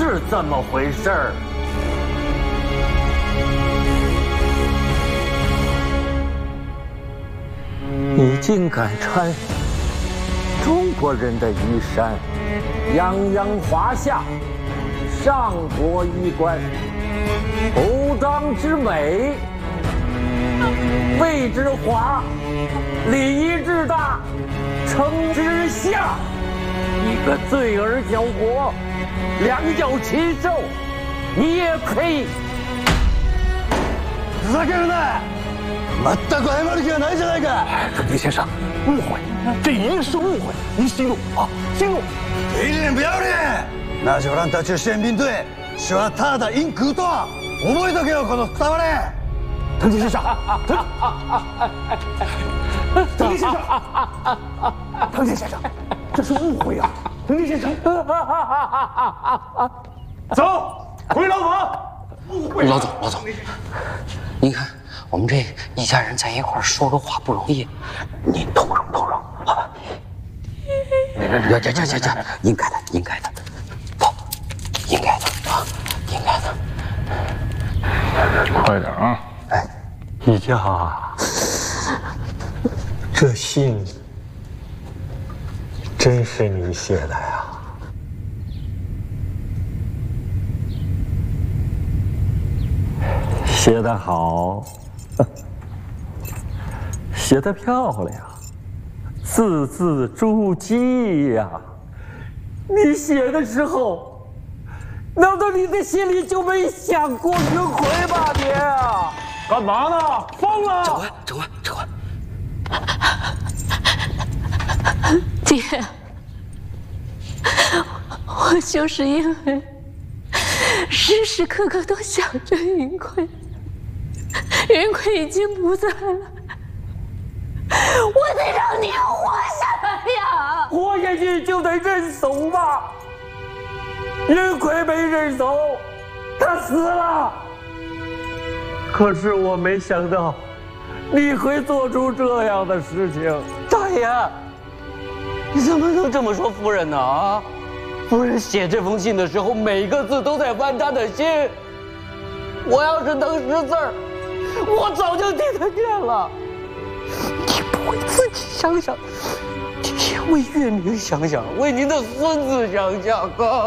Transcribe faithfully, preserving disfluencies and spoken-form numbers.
是这么回事儿。你竟敢穿中国人的衣衫，泱泱华夏，上国衣冠，服装之美，谓之华，礼仪之大，称之夏。一个醉而小国，两脚禽兽，你也配？ ふざけるな！全く謝る気はないじゃないか！ 藤先生，误会，这一定是误会。您息怒啊，息怒！ 给脸不要脸！ナジョランたちを宪兵队，是はただインクとは覚えとけよこのくたばれ！ 藤先生，藤藤先生，藤先生，这是误会啊！藤先生，走，回牢房。 老总，老总，您看。我们这一家人在一块儿说个话不容易，您通融通融，好吧？这这这这这，应该的，应该的，走，应该的啊，应该的。 快点啊！ 哎，一家，这信真是你写的呀？写得好。写得漂亮，字字珠玑呀！你写的时候，难道你的心里就没想过云魁吗？你干嘛呢？疯了！ 长官，长官，长官，爹，我就是因为时时刻刻都想着云魁，云魁已经不在了。我得让你活下来呀！ 活下去就得认怂吧。云魁没认怂，他死了。可是我没想到，你会做出这样的事情。 大爷，你怎么能这么说夫人呢？啊，夫人写这封信的时候，每个字都在翻她的心。我要是能识字儿，我早就替她念了。你不为自己想想，你也为月明想想，为您的孙子想想啊！